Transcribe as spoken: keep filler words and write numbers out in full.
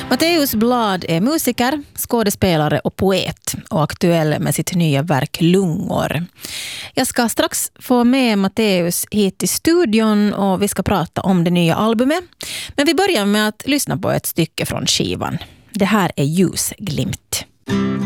Matteus Blad är musiker, skådespelare och poet och aktuell med sitt nya verk Lungor. Jag ska strax få med Matteus hit till studion och vi ska prata om det nya albumet. Men vi börjar med att lyssna på ett stycke från skivan. Det här är Ljusglimt.